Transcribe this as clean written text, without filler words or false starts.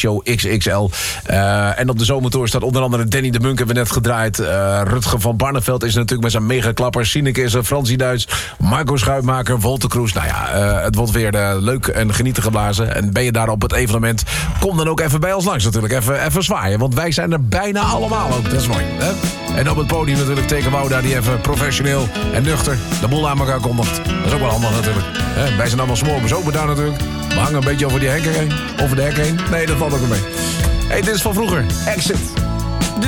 Show XXL. En op de zomertour staat onder andere Danny de Munk, hebben we net gedraaid. Rutger van Barneveld is natuurlijk met zijn megaklapper. Sineke is er, Fransie Duits, Marco Schuitmaker, Wolter Kroes. Nou ja, het wordt weer leuk en genieten geblazen. En ben je daar op het evenement, kom dan ook even bij ons langs natuurlijk. Even zwaaien, want wij zijn er bijna allemaal ook. Dat is mooi, hè? En op het podium natuurlijk Teke Wouda, die even professioneel en nuchter de boel aan elkaar kondigt. Dat is ook wel handig natuurlijk. Hè? Wij zijn allemaal smoorbezopen daar natuurlijk. We hangen een beetje over die hek heen. Over de hek heen. Nee, dat valt ook wel mee. Hey, dit is van vroeger. Exit.